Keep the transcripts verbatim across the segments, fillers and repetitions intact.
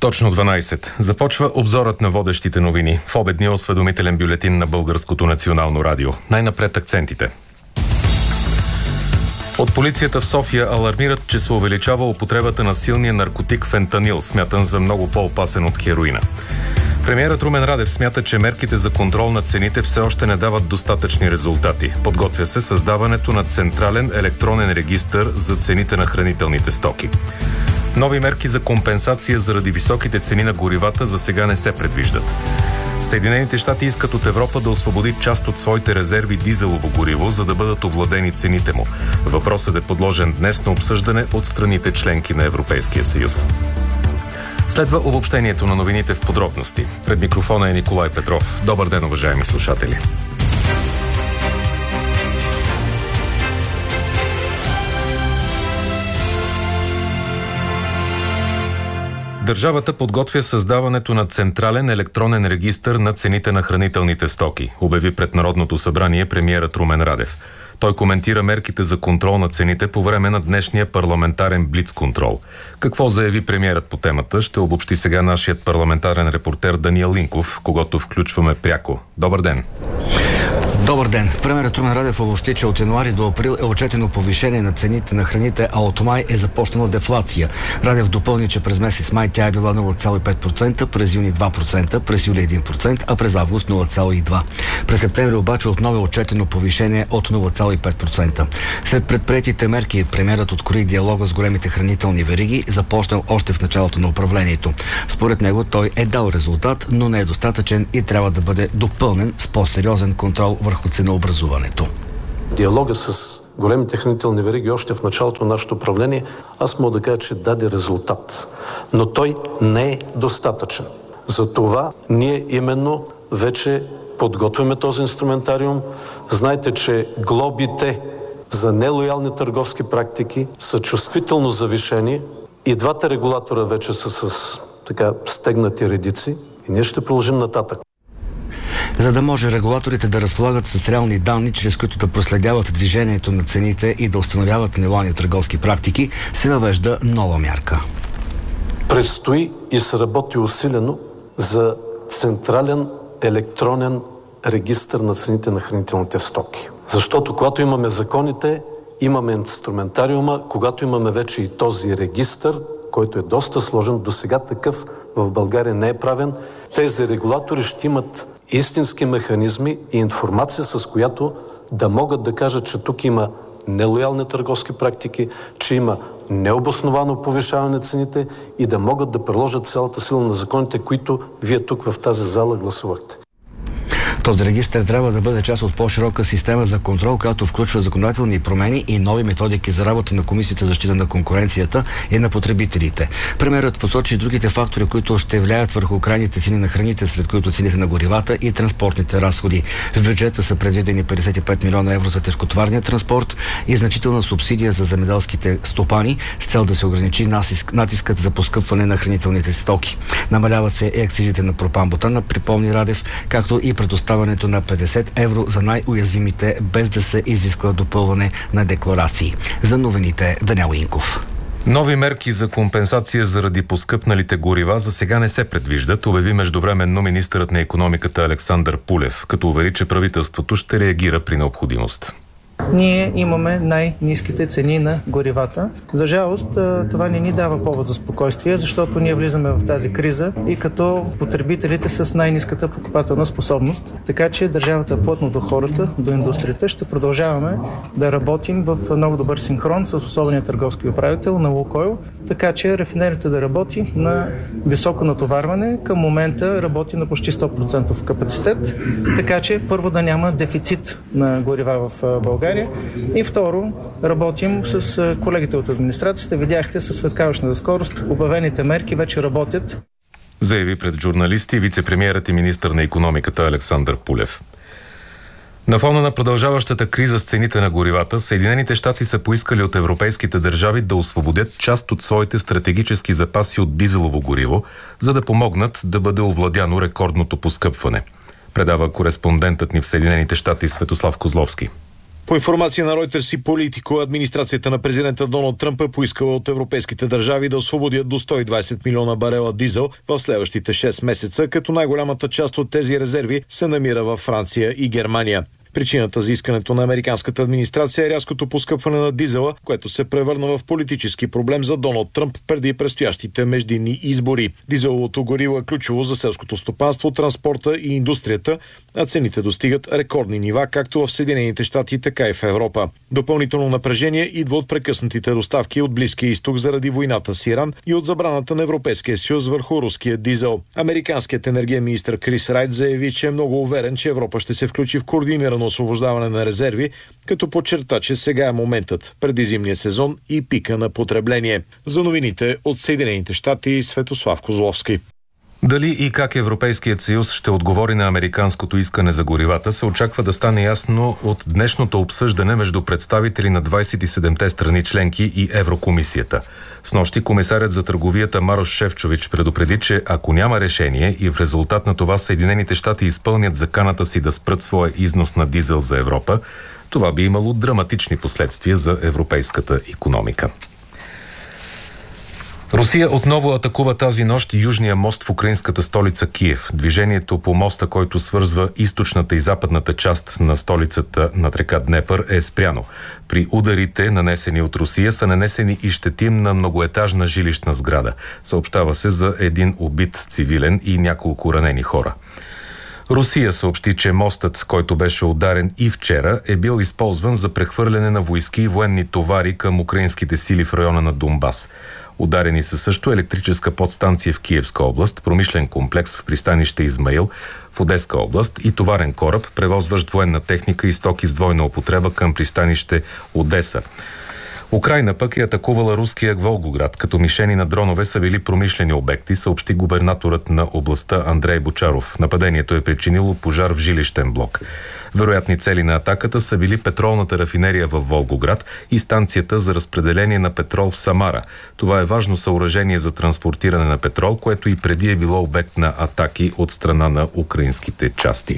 Точно дванайсет. Започва обзорът на водещите новини в обедния осведомителен бюлетин на Българското национално радио. Най-напред акцентите. От полицията в София алармират, че се увеличава употребата на силния наркотик фентанил, смятан за много по-опасен от хероина. Премиерът Румен Радев смята, че мерките за контрол на цените все още не дават достатъчни резултати. Подготвя се създаването на централен електронен регистър за цените на хранителните стоки. Нови мерки за компенсация заради високите цени на горивата за сега не се предвиждат. Съединените щати искат от Европа да освободи част от своите резерви дизелово гориво, за да бъдат овладени цените му. Въпросът е подложен днес на обсъждане от страните членки на Европейския съюз. Следва обобщението на новините в подробности. Пред микрофона е Николай Петров. Добър ден, уважаеми слушатели! Държавата подготвя създаването на централен електронен регистър на цените на хранителните стоки, обяви пред Народното събрание премиерът Румен Радев. Той коментира мерките за контрол на цените по време на днешния парламентарен блицконтрол. Какво заяви премиерът по темата, ще обобщи сега нашият парламентарен репортер Даниел Линков, когото включваме пряко. Добър ден! Добър ден! Премиерът Румен Радев обобщи, че от януари до април е отчетено повишение на цените на храните, а от май е започнала дефлация. Радев допълни, че през месец май тя е била нула цяло и пет процента, през юни два процента, през юли един процент, а през август нула цяло и две процента. През септември обаче отново е отчетено повишение от нула цяло и пет процента. След предприетите мерки, премиерът открои диалога с големите хранителни вериги, започнал още в началото на управлението. Според него той е дал резултат, но не е достатъчен и трябва да бъде допълнен с по-сериозен контрол върху ценообразуването. Диалога с големите хранителни вериги още в началото на нашето управление, аз мога да кажа, че даде резултат. Но той не е достатъчен. Затова ние именно вече подготвяме този инструментариум. Знаете, че глобите за нелоялни търговски практики са чувствително завишени и двата регулатора вече са с така стегнати редици и ние ще продължим нататък. За да може регулаторите да разполагат с реални данни, чрез които да проследяват движението на цените и да установяват нелоялни търговски практики, се въвежда нова мярка. Предстои и се работи усилено за централен електронен регистър на цените на хранителните стоки. Защото когато имаме законите, имаме инструментариума, когато имаме вече и този регистър, който е доста сложен, досега такъв в България не е правен, тези регулатори ще имат истински механизми и информация, с която да могат да кажат, че тук има нелоялни търговски практики, че има необосновано повишаване на цените и да могат да приложат цялата сила на законите, които вие тук в тази зала гласувахте. Този регистър трябва да бъде част от по-широка система за контрол, която включва законодателни промени и нови методики за работа на Комисията за защита на конкуренцията и на потребителите. Премиерът посочи другите фактори, които ще влияят върху крайните цени на храните, сред които цените на горивата и транспортните разходи. В бюджета са предвидени петдесет и пет милиона евро за тежкотоварния транспорт и значителна субсидия за земеделските стопани с цел да се ограничи натискът за поскъпване на хранителните стоки. Намаляват се и акцизите на пропан-бутана, припомни Радев, както и предоставянето на петдесет евро за най-уязвимите, без да се изисква допълване на декларации. За новините Даниел Инков. Нови мерки за компенсация заради поскъпналите горива за сега не се предвиждат, обяви междувременно министърът на икономиката Александър Пулев, като увери, че правителството ще реагира при необходимост. Ние имаме най-ниските цени на горивата. За жалост, това не ни дава повод за спокойствие, защото ние влизаме в тази криза и като потребителите с най-ниската покупателна способност. Така че държавата плътно до хората, до индустрията, ще продължаваме да работим в много добър синхрон с особения търговски управител на Лукойл, така че рафинерията да работи на високо натоварване. Към момента работи на почти сто процента капацитет, така че първо да няма дефицит на горива в България. И второ, работим с колегите от администрацията. Видяхте със светкаващата скорост, обявените мерки вече работят. Заяви пред журналисти вице-премиерът и министър на икономиката Александър Пулев. На фона на продължаващата криза с цените на горивата, Съединените щати са поискали от европейските държави да освободят част от своите стратегически запаси от дизелово гориво, за да помогнат да бъде овладяно рекордното поскъпване. Предава кореспондентът ни в Съединените щати Светослав Козловски. По информация на Reuters и Политико, администрацията на президента Доналд Тръмп е поискала от европейските държави да освободят до сто и двадесет милиона барела дизел в следващите шест месеца, като най-голямата част от тези резерви се намира във Франция и Германия. Причината за искането на американската администрация е рязкото поскъпване на дизела, което се превърна в политически проблем за Доналд Тръмп преди предстоящите междинни избори. Дизеловото гориво е ключово за селското стопанство, транспорта и индустрията, а цените достигат рекордни нива както в Съединените щати, така и в Европа. Допълнително напрежение идва от прекъснатите доставки от Близкия изток заради войната с Иран и от забраната на Европейския съюз върху руския дизел. Американският енергиен министър Крис Райт заяви, че е много уверен, че Европа ще се включи в координирано освобождаване на резерви, като подчерта, че сега е моментът преди зимния сезон и пика на потребление. За новините от Съединените щати, Светослав Козловски. Дали и как Европейският съюз ще отговори на американското искане за горивата, се очаква да стане ясно от днешното обсъждане между представители на двадесет и седемте страни членки и Еврокомисията. Снощи комисарят за търговията Марош Шефчович предупреди, че ако няма решение и в резултат на това Съединените щати изпълнят заканата си да спрат своя износ на дизел за Европа, това би имало драматични последствия за европейската икономика. Русия отново атакува тази нощ южния мост в украинската столица Киев. Движението по моста, който свързва източната и западната част на столицата над река Днепър, е спряно. При ударите, нанесени от Русия, са нанесени и щети на многоетажна жилищна сграда. Съобщава се за един убит цивилен и няколко ранени хора. Русия съобщи, че мостът, който беше ударен и вчера, е бил използван за прехвърляне на войски и военни товари към украинските сили в района на Донбас. Ударени са също електрическа подстанция в Киевска област, промишлен комплекс в пристанище Измаил в Одеска област и товарен кораб, превозващ военна техника и стоки с двойна употреба към пристанище Одеса. Украйна пък е атакувала руския Волгоград, като мишени на дронове са били промишлени обекти, съобщи губернаторът на областта Андрей Бочаров. Нападението е причинило пожар в жилищен блок. Вероятни цели на атаката са били петролната рафинерия в Волгоград и станцията за разпределение на петрол в Самара. Това е важно съоръжение за транспортиране на петрол, което и преди е било обект на атаки от страна на украинските части.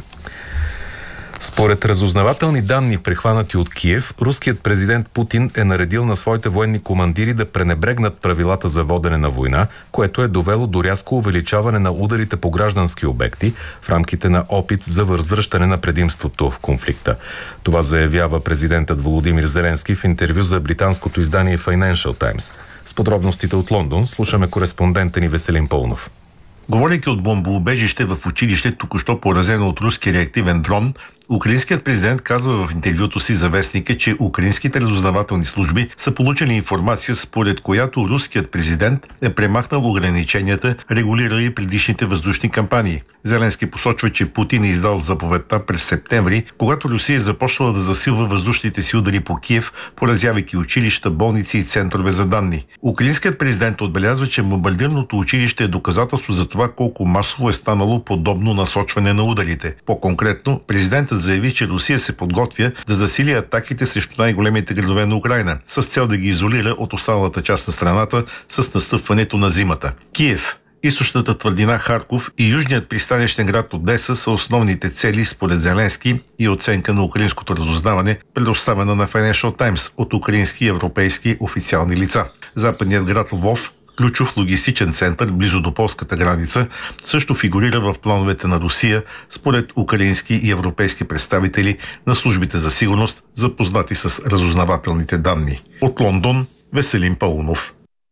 Според разузнавателни данни, прехванати от Киев, руският президент Путин е наредил на своите военни командири да пренебрегнат правилата за водене на война, което е довело до рязко увеличаване на ударите по граждански обекти в рамките на опит за възвръщане на предимството в конфликта. Това заявява президентът Володимир Зеленски в интервю за британското издание Financial Times. С подробностите от Лондон слушаме кореспондента ни Веселин Пълнов. Говорейки от бомбоубежище в училище, току-що поразено от руски реактивен дрон, украинският президент казва в интервюто си за вестника, че украинските разузнавателни служби са получили информация, според която руският президент е премахнал ограниченията, регулирали предишните въздушни кампании. Зеленски посочва, че Путин е издал заповедта през септември, когато Русия е започнала да засилва въздушните си удари по Киев, поразявайки училища, болници и центрове за данни. Украинският президент отбелязва, че бомбардирното училище е доказателство за това колко масово е станало подобно насочване на ударите. По-конкретно, президентът заяви, че Русия се подготвя да засили атаките срещу най-големите градове на Украйна, с цел да ги изолира от останалата част на страната с настъпването на зимата. Киев, източната твърдина Харков и южният пристанищен град Одеса са основните цели според Зеленски и оценка на украинското разузнаване, предоставена на Financial Times от украински и европейски официални лица. Западният град Лвов, ключов логистичен център близо до полската граница, също фигурира в плановете на Русия, според украински и европейски представители на службите за сигурност, запознати с разузнавателните данни. От Лондон, Веселин Паунов.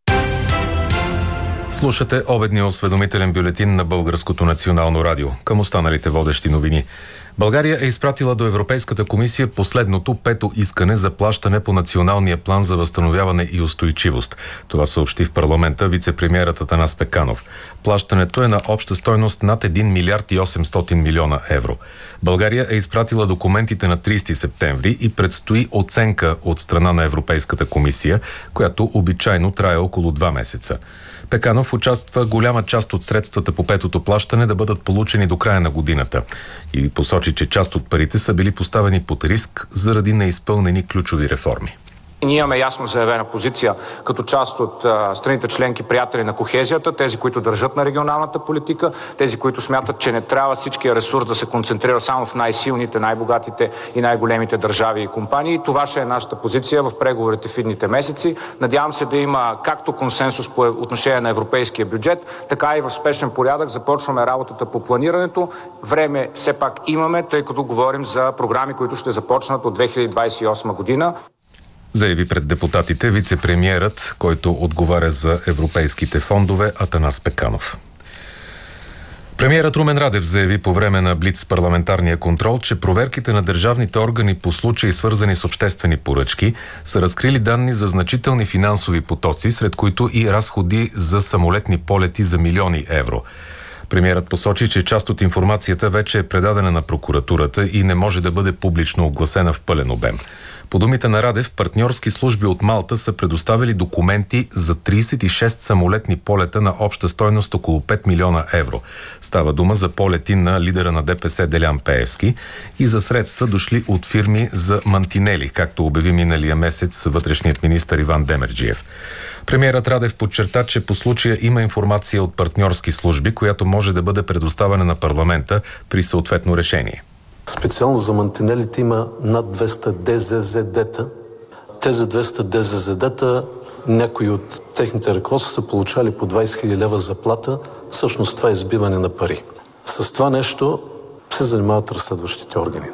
Слушате обедния осведомителен бюлетин на Българското национално радио. Към останалите водещи новини. България е изпратила до Европейската комисия последното пето искане за плащане по Националния план за възстановяване и устойчивост. Това съобщи в парламента вице-премиерът Атанас Пеканов. Плащането е на обща стойност над един милиард и осемстотин милиона евро. България е изпратила документите на тридесети септември и предстои оценка от страна на Европейската комисия, която обичайно трае около два месеца. Пеканов участва голяма част от средствата по петото плащане да бъдат получени до края на годината и посочи, че част от парите са били поставени под риск заради неизпълнени ключови реформи. Ние имаме ясно заявена позиция като част от а, страните членки, приятели на кохезията, тези, които държат на регионалната политика, тези, които смятат, че не трябва всичкия ресурс да се концентрира само в най-силните, най-богатите и най-големите държави и компании. Това ще е нашата позиция в преговорите в идните месеци. Надявам се да има както консенсус по отношение на европейския бюджет, така и в спешен порядък започваме работата по планирането. Време все пак имаме, тъй като говорим за програми, които ще започнат от две хиляди двадесет и осма година. Заяви пред депутатите вице-премиерът, който отговаря за европейските фондове, Атанас Пеканов. Премиерът Румен Радев заяви по време на Блиц парламентарния контрол, че проверките на държавните органи по случаи, свързани с обществени поръчки, са разкрили данни за значителни финансови потоци, сред които и разходи за самолетни полети за милиони евро. Премиерът посочи, че част от информацията вече е предадена на прокуратурата и не може да бъде публично огласена в пълен обем. По думите на Радев, партньорски служби от Малта са предоставили документи за тридесет и шест самолетни полета на обща стойност около пет милиона евро. Става дума за полети на лидера на ДПС Делян Пеевски и за средства дошли от фирми за мантинели, както обяви миналия месец вътрешният министър Иван Демерджиев. Премиерът Радев подчерта, че по случая има информация от партньорски служби, която може да бъде предоставена на парламента при съответно решение. Специално за мантинелите има над двеста Д З З Д-та. Тези двеста Д З З Д-та, някои от техните ръководства са получали по двадесет хиляди лева заплата. Всъщност това е избиване на пари. С това нещо се занимават разследващите органи.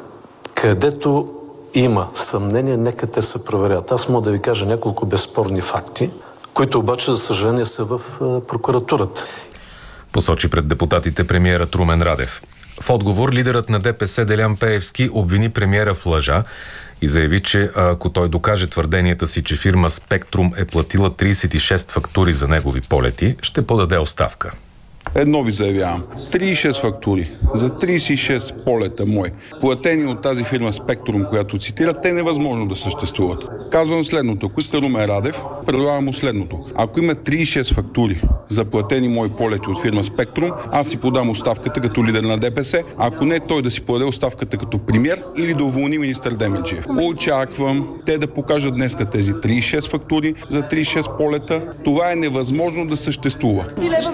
Където има съмнение, нека те се проверят. Аз мога да ви кажа няколко безспорни факти, които обаче, за съжаление, са в прокуратурата. Посочи пред депутатите премиерът Румен Радев. В отговор лидерът на ДПС Делян Пеевски обвини премиера в лъжа и заяви, че ако той докаже твърденията си, че фирма Спектрум е платила тридесет и шест фактури за негови полети, ще подаде оставка. Едно ви заявявам. тридесет и шест фактури за тридесет и шест полета мои, платени от тази фирма Спектрум, която цитира, те невъзможно да съществуват. Казвам следното. Ако иска Румен Радев, предлагам му следното. Ако има тридесет и шест фактури за платени мои полети от фирма Спектрум, аз си подам оставката като лидер на ДПС. Ако не, той да си подаде оставката като премиер или да уволни министър Демерджиев. Очаквам те да покажат днеска тези тридесет и шест фактури за тридесет и шест полета. Това е невъзможно да съществува.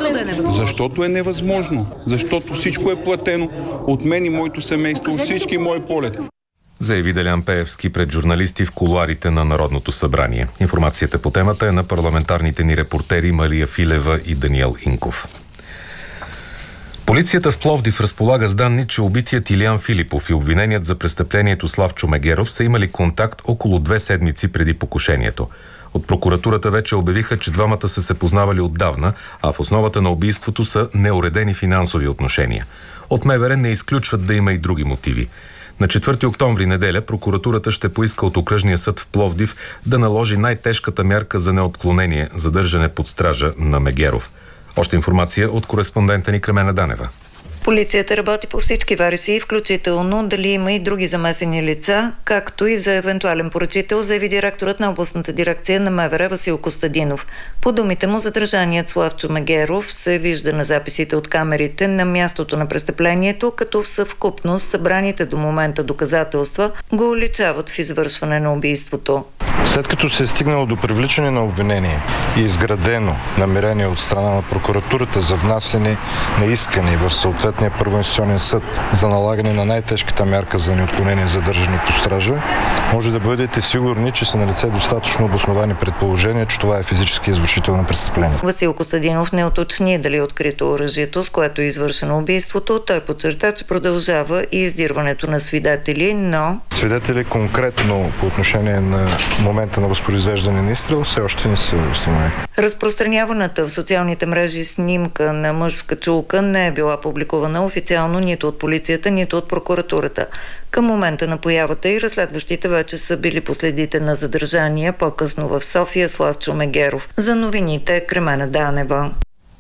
Защо? Защото е невъзможно. Защото всичко е платено от мен и моето семейство, от всички мои полети. Заяви Делян Пеевски пред журналисти в кулоарите на Народното събрание. Информацията по темата е на парламентарните ни репортери Мария Филева и Даниел Инков. Полицията в Пловдив разполага с данни, че убитият Илиян Филипов и обвиненият за престъплението Славчо Мегеров са имали контакт около две седмици преди покушението. От прокуратурата вече обявиха, че двамата са се познавали отдавна, а в основата на убийството са неуредени финансови отношения. От МВР не изключват да има и други мотиви. На четвърти октомври неделя прокуратурата ще поиска от окръжния съд в Пловдив да наложи най-тежката мярка за неотклонение – задържане под стража на Мегеров. Още информация от кореспондента ни Кремена Данева. Полицията работи по всички версии, включително дали има и други замесени лица, както и за евентуален поръчител, заяви директорът на областната дирекция на МВР Васил Костадинов. По думите му, задържаният Славчо Мегеров се вижда на записите от камерите на мястото на престъплението, като в съвкупност събраните до момента доказателства го уличават в извършване на убийството. След като се е стигнало до привличане на обвинение и изградено намерение от страна на прокуратурата за внасяне на искане в съответния първоинституционен съд за налагане на най-тежката мярка за неотклонение задържане под стража, може да бъдете сигурни, че са налице достатъчно обосновани предположения, че това е физически извършител на престъпление. Васил Костадинов не уточни дали е открито оръжието, с което е извършено убийството. Той подчерта, че продължава и издирването на свидетели, но... Свидетели конкретно по отношение на момента на възпроизвеждане на изстрел все още не са установени. Разпространяваната в социалните мрежи снимка на мъж в качулка не е била публикувана официално нито от полицията, нито от прокуратурата. Към момента на появата и разследващите вече са били последите на задържания по-късно в София Славчо Мегеров. За новините Кремена Данева.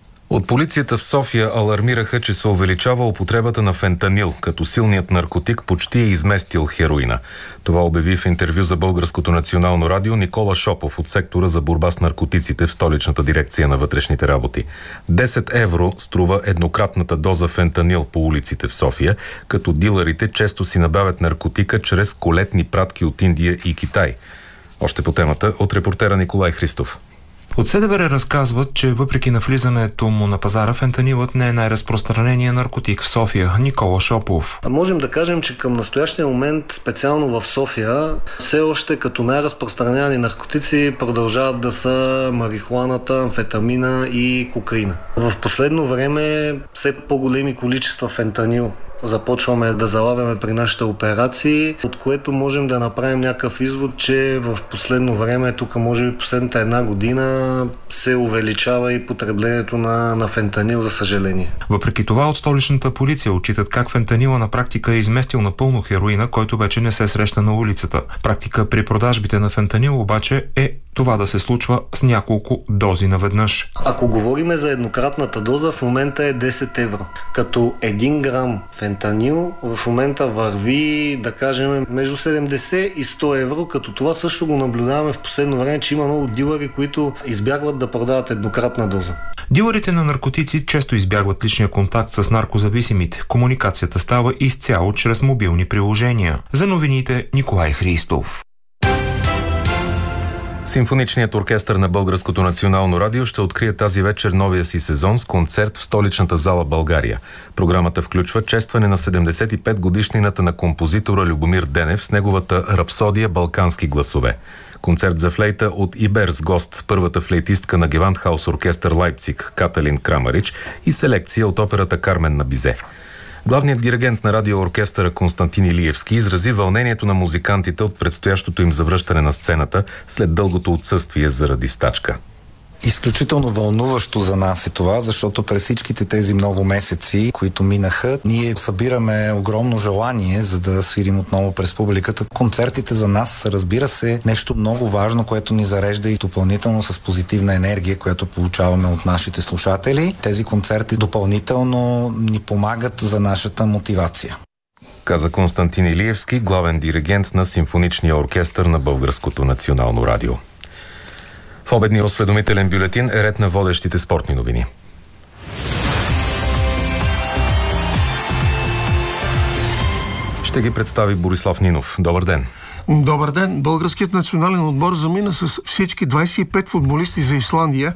От полицията в София алармираха, че се увеличава употребата на фентанил, като силният наркотик почти е изместил хероина. Това обяви в интервю за Българското национално радио Никола Шопов от сектора за борба с наркотиците в столичната дирекция на вътрешните работи. десет евро струва еднократната доза фентанил по улиците в София, като дилърите често си набавят наркотика чрез колетни пратки от Индия и Китай. Още по темата от репортера Николай Христов. От СДБР разказват, че въпреки навлизането му на пазара, фентанилът не е най-разпространеният наркотик в София. Никола Шопов. Можем да кажем, че към настоящия момент, специално в София, все още като най-разпространени наркотици продължават да са марихуаната, амфетамина и кокаина. В последно време все по-големи количества фентанил започваме да залавяме при нашите операции, от което можем да направим някакъв извод, че в последно време, тук може би последната една година, се увеличава и потреблението на, на фентанил, за съжаление. Въпреки това от столичната полиция отчитат как фентанила на практика е изместил напълно хероина, който вече не се среща на улицата. Практика при продажбите на фентанил обаче е това да се случва с няколко дози наведнъж. Ако говорим за еднократната доза, в момента е десет евро. Като един грам фентанил в момента върви, да кажем, между седемдесет и сто евро, като това също го наблюдаваме в последно време, че има много дилъри, които избягват да продават еднократна доза. Дилърите на наркотици често избягват личния контакт с наркозависимите. Комуникацията става изцяло чрез мобилни приложения. За новините Николай Христов. Симфоничният оркестър на Българското национално радио ще открие тази вечер новия си сезон с концерт в столичната зала България. Програмата включва честване на седемдесет и пет годишнината на композитора Любомир Денев с неговата рапсодия «Балкански гласове». Концерт за флейта от Ибер с гост, първата флейтистка на Гевандхаус оркестър Лайпциг Каталин Крамарич и селекция от операта Кармен на Бизе. Главният диригент на радиооркестъра Константин Илиевски изрази вълнението на музикантите от предстоящото им завръщане на сцената след дългото отсъствие заради стачка. Изключително вълнуващо за нас е това, защото през всичките тези много месеци, които минаха, ние събираме огромно желание, за да свирим отново през публиката. Концертите за нас са, разбира се, нещо много важно, което ни зарежда и допълнително с позитивна енергия, която получаваме от нашите слушатели. Тези концерти допълнително ни помагат за нашата мотивация. Каза Константин Илиевски, главен диригент на Симфоничния оркестър на Българското национално радио. В обедния осведомителен бюлетин е ред на водещите спортни новини. Ще ги представи Борислав Нинов. Добър ден! Добър ден! Българският национален отбор замина с всички двадесет и пет футболисти за Исландия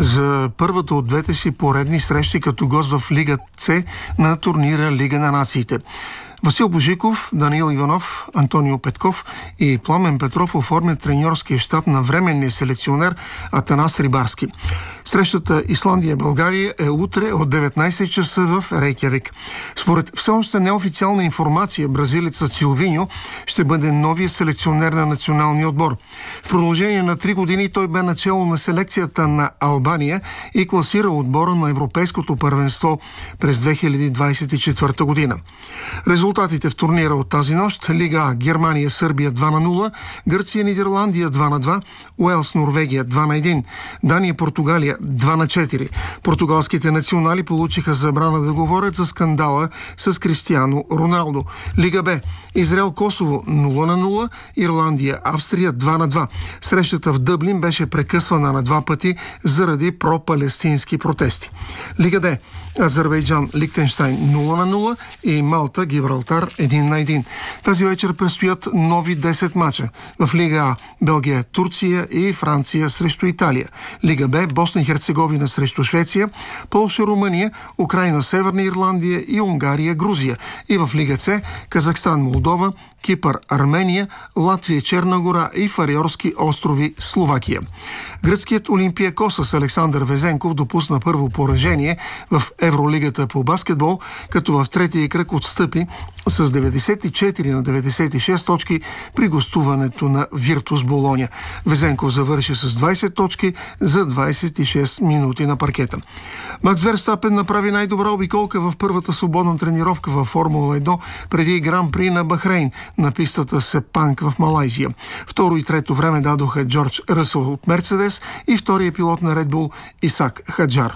за първата от двете си поредни срещи като гост в Лига С на турнира Лига на нациите. Васил Божиков, Даниил Иванов, Антонио Петков и Пламен Петров оформят треньорския щаб на временния селекционер Атанас Рибарски. Срещата Исландия-България е утре от деветнадесет часа в Рейкявик. Според все още неофициална информация, бразилецът Силвиньо ще бъде новия селекционер на националния отбор. В продължение на три години той бе начело на селекцията на Албания и класира отбора на Европейското първенство през две хиляди двадесет и четвърта година. Резултатите в турнира от тази нощ: Лига А: Германия, Сърбия два на нула, Гърция, Нидерландия два на два, Уелс, Норвегия два на един, Дания, Португалия два на четири. Португалските национали получиха забрана да говорят за скандала с Кристиано Роналдо. Лига Б: Израел, Косово нула на нула, Ирландия, Австрия два на два. Срещата в Дъблин беше прекъсвана на два пъти заради пропалестински протести. Лига Д: Азербайджан, Лихтенщайн нула на нула и Малта, Гибралтар един на един. Тази вечер предстоят нови десет мача. В Лига А: Белгия, Турция и Франция срещу Италия. Лига Б: Босна и Херцеговина срещу Швеция, Полша, Румъния, Украина, Северна Ирландия и Унгария, Грузия. И в Лига С: Казахстан, Молдова, Кипър, Армения, Латвия, Черна гора и Фариорски острови, Словакия. Гръцкият Олимпиакос с Александър Везенков допусна първо поражение в Евролигата по баскетбол, като в третия кръг отстъпи с деветдесет и четири на деветдесет и шест точки при гостуването на Виртус Болоня. Везенков завърши с двадесет точки за двадесет и шест минути на паркета. Макс Верстапен направи най-добра обиколка в първата свободна тренировка във Формула едно преди Гран-при на Бахрейн на пистата Сепанг в Малайзия. Второ и трето време дадоха Джордж Ръсъл от Мерцедес и втория пилот на Ред Бул Исак Хаджар.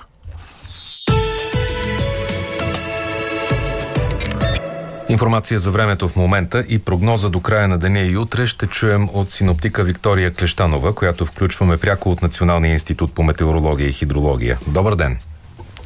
Информация за времето в момента и прогноза до края на деня и утре ще чуем от синоптика Виктория Клещанова, която включваме пряко от Националния институт по метеорология и хидрология. Добър ден!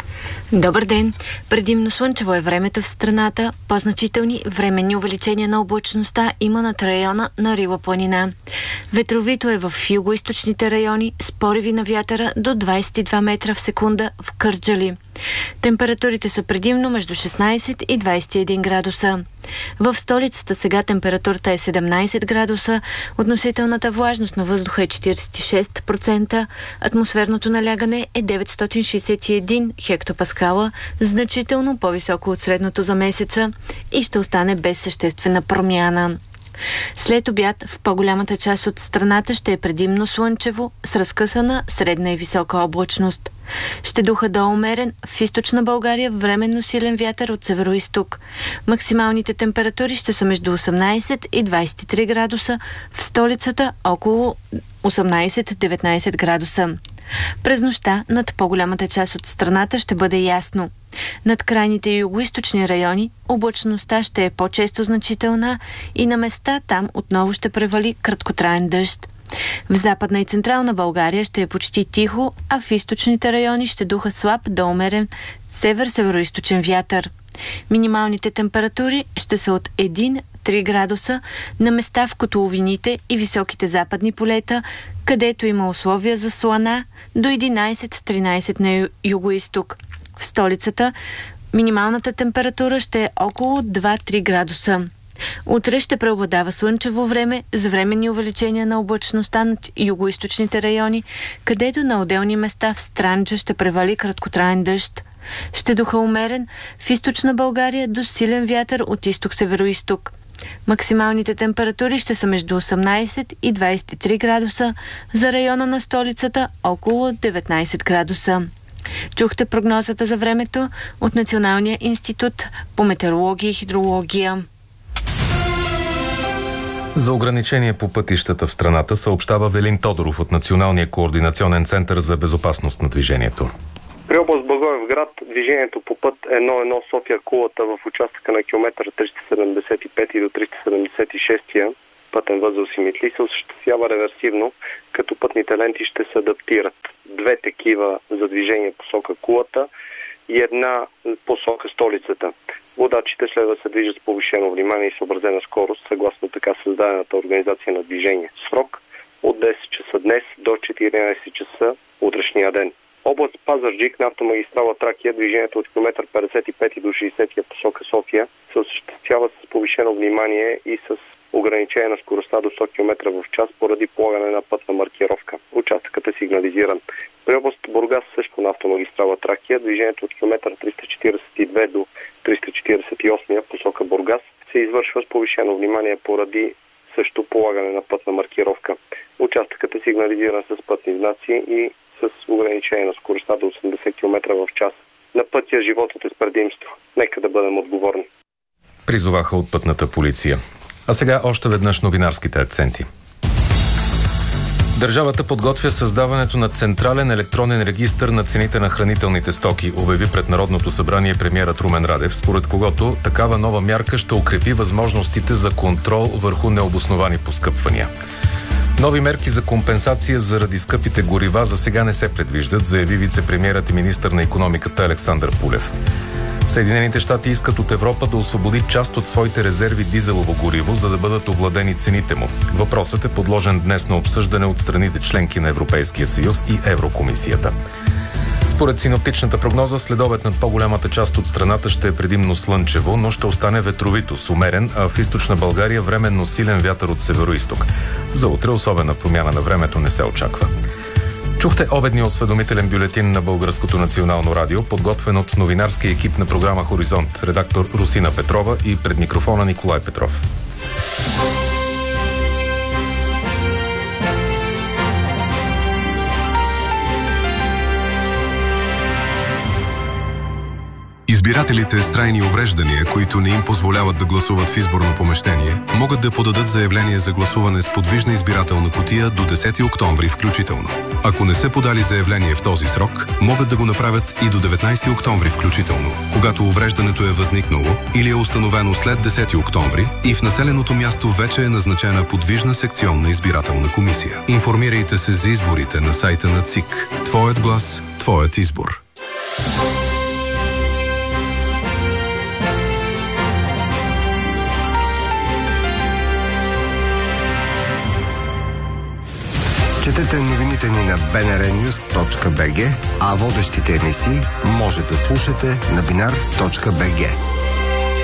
Добър ден! Предимно слънчево е времето в страната. По-значителни временни увеличения на облачността има над района на Рила планина. Ветровито е в югоизточните райони с пориви на вятъра до двадесет и два метра в секунда в Кърджали. Температурите са предимно между шестнадесет и двадесет и един градуса. В столицата сега температурата е седемнадесет градуса, относителната влажност на въздуха е четиридесет и шест процента, атмосферното налягане е деветстотин шестдесет и един хектопаскала, значително по-високо от средното за месеца и ще остане без съществена промяна. След обяд в по-голямата част от страната ще е предимно слънчево с разкъсана средна и висока облачност. Ще духа до умерен в източна България временно силен вятър от североизток. Максималните температури ще са между осемнадесет и двадесет и три градуса, в столицата около осемнадесет до деветнадесет градуса. През нощта над по-голямата част от страната ще бъде ясно. Над крайните югоизточни райони облачността ще е по-често значителна и на места там отново ще превали краткотраен дъжд. В Западна и Централна България ще е почти тихо, а в източните райони ще духа слаб до умерен север-североизточен вятър. Минималните температури ще са от един до три градуса на места в котловините и високите западни полета, където има условия за слана, до единадесет до тринадесет на югоизток. В столицата минималната температура ще е около два до три градуса. Утре ще преобладава слънчево време с временни увеличения на облачността над югоизточните райони, където на отделни места в Странджа ще превали краткотраен дъжд. Ще духа умерен в източна България до силен вятър от изток-североизток. Максималните температури ще са между осемнадесет и двадесет и три градуса, за района на столицата около деветнадесет градуса. Чухте прогнозата за времето от Националния институт по метеорология и хидрология. За ограничение по пътищата в страната съобщава Велин Тодоров от Националния координационен център за безопасност на движението. При област Благоевград движението по път едно едно София-Кулата в участъка на километър триста седемдесет и пет до триста седемдесет и шест пътен възел Симитли се осъществява реверсивно, като пътните ленти ще се адаптират. Две такива за движение посока Кулата и една посока столицата. Водачите следва да се движат с повишено внимание и съобразена скорост, съгласно така създадената организация на движение. Срок от десет часа днес до четиринадесет часа утрешния ден. Област Пазарджик на автомагистрала Тракия движението от километър петдесет и пет до шейсет посока София се осъществява с повишено внимание и с ограничение на скоростта до сто километра в час поради полагане на пътна маркировка. Участъкът е сигнализиран. При област Бургас също на автомагистрала Тракия движението от километър триста четиридесет и две до триста четиридесет и осем посока Бургас се извършва с повишено внимание поради също полагане на пътна маркировка. Участъкът е сигнализиран с пътни знаци и с ограничение на скоростта до осемдесет километра в час. На пътя животът е с предимство. Нека да бъдем отговорни. Призоваха от пътната полиция. А сега още веднъж новинарските акценти. Държавата подготвя създаването на централен електронен регистър на цените на хранителните стоки, обяви пред Народното събрание премиерът Румен Радев, според когото такава нова мярка ще укрепи възможностите за контрол върху необосновани поскъпвания. Нови мерки за компенсация заради скъпите горива за сега не се предвиждат, заяви вице-премиерът и министър на икономиката Александър Пулев. Съединените щати искат от Европа да освободи част от своите резерви дизелово гориво, за да бъдат овладени цените му. Въпросът е подложен днес на обсъждане от страните членки на Европейския съюз и Еврокомисията. Според синоптичната прогноза, следобед над по-голямата част от страната ще е предимно слънчево, но ще остане ветровито с умерен, а в източна България временно силен вятър от североизток. За утре особена промяна на времето не се очаква. Чухте обедния осведомителен бюлетин на Българското национално радио, подготвен от новинарския екип на програма Хоризонт, редактор Русина Петрова и пред микрофона Николай Петров. Избирателите с трайни увреждания, които не им позволяват да гласуват в изборно помещение, могат да подадат заявление за гласуване с подвижна избирателна кутия до десети октомври включително. Ако не са подали заявление в този срок, могат да го направят и до деветнадесети октомври включително, когато увреждането е възникнало или е установено след десети октомври и в населеното място вече е назначена подвижна секционна избирателна комисия. Информирайте се за изборите на сайта на ЦИК. Твоят глас, твоят избор. Четете новините ни на би ен ар нюс точка би джи, а водещите емисии може да слушате на бинар точка би джи.